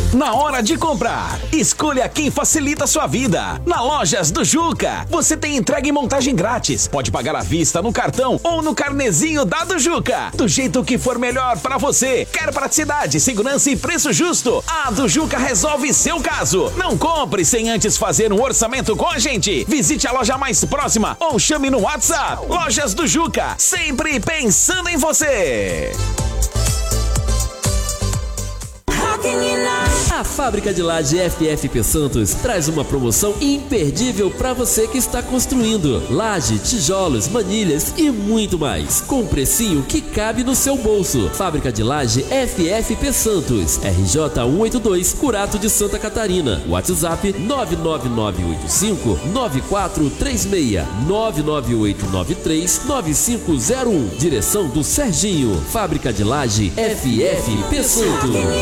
Na hora de comprar, escolha quem facilita sua vida. Na Lojas do Juca, você tem entrega e montagem grátis. Pode pagar à vista no cartão ou no carnezinho da do Juca. Do jeito que for melhor para você. Quer praticidade, segurança e preço justo? A do Juca resolve seu caso. Não compre sem antes fazer um orçamento com a gente. Visite a loja mais próxima ou chame no WhatsApp. Lojas do Juca, sempre pensando em você. A Fábrica de Laje FFP Santos traz uma promoção imperdível para você que está construindo. Laje, tijolos, manilhas e muito mais. Com um precinho que cabe no seu bolso. Fábrica de Laje FFP Santos. RJ 182, Curato de Santa Catarina. WhatsApp 99885-9436. 99893-9501. Direção do Serginho. Fábrica de Laje FFP Santos.